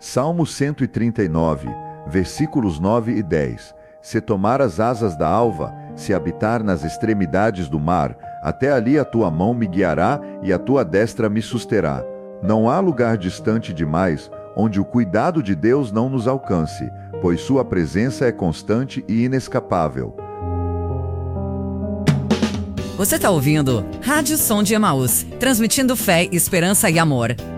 Salmo 139, versículos 9 e 10. Se tomar as asas da alva, se habitar nas extremidades do mar, até ali a tua mão me guiará e a tua destra me susterá. Não há lugar distante demais onde o cuidado de Deus não nos alcance, pois sua presença é constante e inescapável. Você está ouvindo Rádio Som de Emaús, transmitindo fé, esperança e amor.